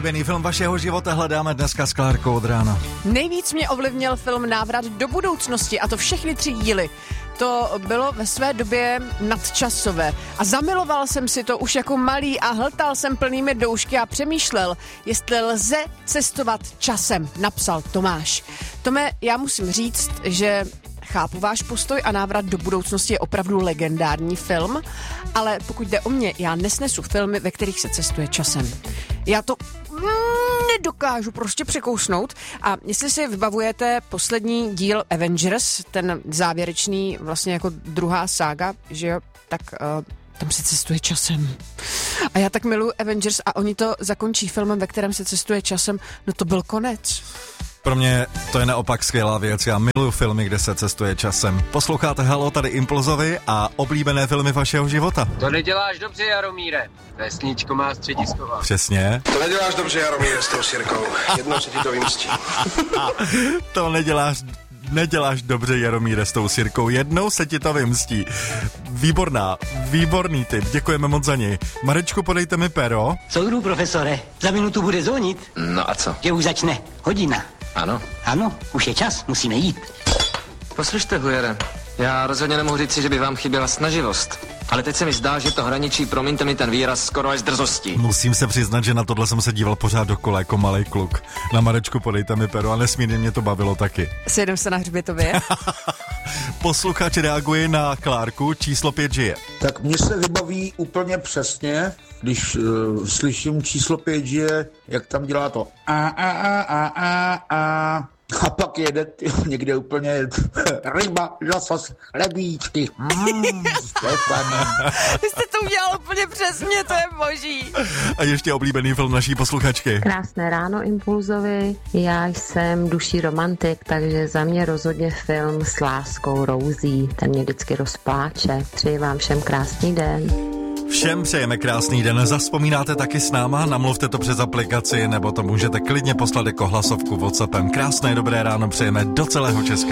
Nejoblíbený film vašeho života hledáme dneska s Klárkou od rána. Nejvíc mě ovlivnil film Návrat do budoucnosti, a to všechny 3 díly. To bylo ve své době nadčasové a zamiloval jsem si to už jako malý a hltal jsem plnými doušky a přemýšlel, jestli lze cestovat časem, napsal Tomáš. Tome, já musím říct, že chápu váš postoj a Návrat do budoucnosti je opravdu legendární film, ale pokud jde o mě, já nesnesu filmy, ve kterých se cestuje časem. Já to nedokážu prostě překousnout. A jestli si vybavujete poslední díl Avengers, ten závěrečný vlastně jako druhá sága, že jo, tak tam se cestuje časem. A já tak miluji Avengers a oni to zakončí filmem, ve kterém se cestuje časem. No to byl konec. Pro mě to je naopak skvělá věc. Já miluju filmy, kde se cestuje časem. Posloucháte Halo, tady Impulzovi a oblíbené filmy vašeho života. To neděláš dobře, Jaromíre. Vesničko má středisková. Přesně. To neděláš dobře, Jaromíre, s tou sirkou. Jednou se ti to vymstí. To neděláš dobře, Jaromíre, s tou sirkou. Jednou se ti to vymstí. Výborný tip. Děkujeme moc za něj. Marečku, podejte mi pero. Soudru, profesore, za minutu bude zvonit. No a co? Že už začne hodina. Ano. Ano, už je čas, musíme jít. Poslyšte, Hujere, já rozhodně nemohu říct si, že by vám chyběla snaživost. Ale teď se mi zdá, že to hraničí, promiňte mi ten výraz, skoro až s drzostí. Musím se přiznat, že na tohle jsem se díval pořád dokola jako malej kluk. Na Marečku, podejte mi pero a nesmírně mě to bavilo taky. Sjedem se na hřbitově. Posluchač reaguje na Klárku, číslo 5 žije. Tak mně se vybaví úplně přesně, když slyším číslo 5 žije, jak tam dělá to a pak jede někde úplně ryba, losos, lebíčky. Stefane. Vy jste to udělal úplně přesně, to je boží. A ještě oblíbený film naší posluchačky. Krásné ráno, Impulzovi. Já jsem duší romantik, takže za mě rozhodně film s láskou Rouzí. Ten mě vždycky rozpláče. Přeji vám všem krásný den. Všem přejeme krásný den. Zavzpomínáte taky s náma? Namluvte to přes aplikaci, nebo to můžete klidně poslat jako hlasovku WhatsAppem. Krásné dobré ráno přejeme do celého Česka.